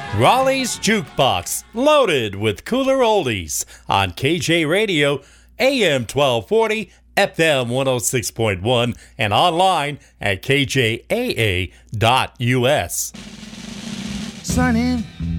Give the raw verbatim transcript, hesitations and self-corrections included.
Raleigh's Jukebox, loaded with cooler oldies on K J Radio, A M twelve forty, F M one oh six point one, and online at K J A A dot U S. Sign in